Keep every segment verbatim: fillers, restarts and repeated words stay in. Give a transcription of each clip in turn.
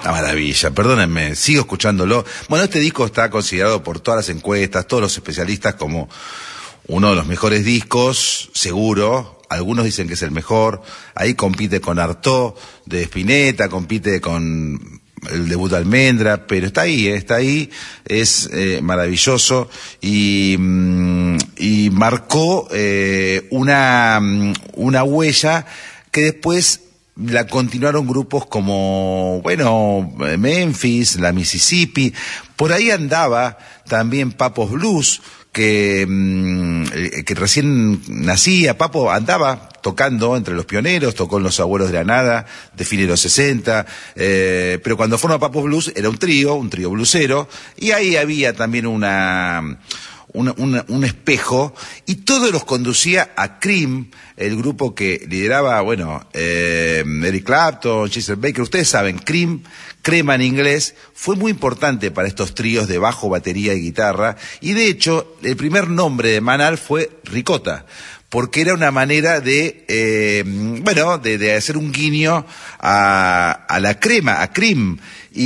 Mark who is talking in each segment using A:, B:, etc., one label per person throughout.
A: Una maravilla, perdónenme, sigo escuchándolo. Bueno, este disco está considerado por todas las encuestas, todos los especialistas, como uno de los mejores discos, seguro. Algunos dicen que es el mejor. Ahí compite con Artaud de Spinetta, compite con el debut de Almendra, pero está ahí, ¿eh? está ahí, es eh, maravilloso y, mm, y marcó eh, una, una huella que después la continuaron grupos como, bueno, Memphis, la Mississippi, por ahí andaba también Papos Blues, que, que recién nacía. Papo andaba tocando entre los pioneros, tocó en Los Abuelos de la Nada, de fines de los sesenta, eh, pero cuando forma Papos Blues era un trío, un trío bluesero, y ahí había también una... Una, una, un espejo, y todo los conducía a Cream, el grupo que lideraba, bueno, eh, Eric Clapton, Chester Baker. Ustedes saben, Cream, crema en inglés, fue muy importante para estos tríos de bajo, batería y guitarra, y de hecho, el primer nombre de Manal fue Ricota, porque era una manera de, eh, bueno, de, de hacer un guiño a, a la crema, a Cream,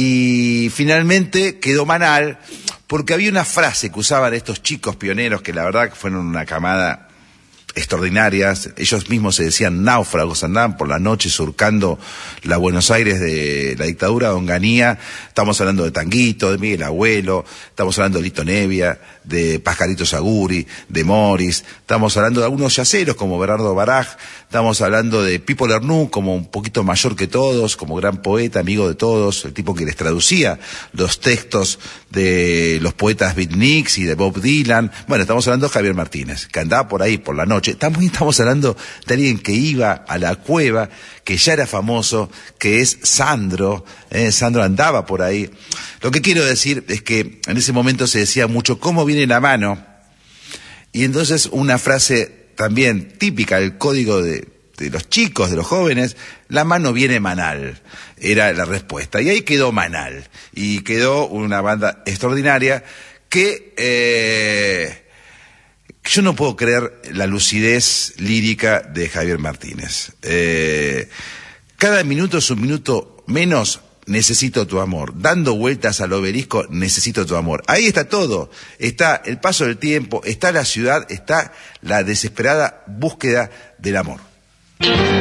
A: y finalmente quedó Manal, porque había una frase que usaban estos chicos pioneros, que la verdad fueron una camada extraordinarias. Ellos mismos se decían náufragos, andaban por la noche surcando la Buenos Aires de la dictadura de Onganía. Estamos hablando de Tanguito, de Miguel Abuelo, estamos hablando de Lito Nevia, de Pascarito Saguri, de Morris, estamos hablando de algunos yaceros como Bernardo Baraj, estamos hablando de Pipo Lernoux, como un poquito mayor que todos, como gran poeta, amigo de todos, el tipo que les traducía los textos de los poetas beatniks y de Bob Dylan. Bueno, estamos hablando de Javier Martínez, que andaba por ahí por la noche. Estamos, estamos hablando de alguien que iba a la cueva, que ya era famoso, que es Sandro, eh, Sandro andaba por ahí. Lo que quiero decir es que en ese momento se decía mucho cómo viene la mano, y entonces una frase también típica del código de, de los chicos, de los jóvenes, la mano viene Manal, era la respuesta, y ahí quedó Manal, y quedó una banda extraordinaria que eh, yo no puedo creer la lucidez lírica de Javier Martínez. Eh, cada minuto es un minuto menos. Necesito tu amor. Dando vueltas al obelisco, necesito tu amor. Ahí está todo. Está el paso del tiempo, está la ciudad, está la desesperada búsqueda del amor.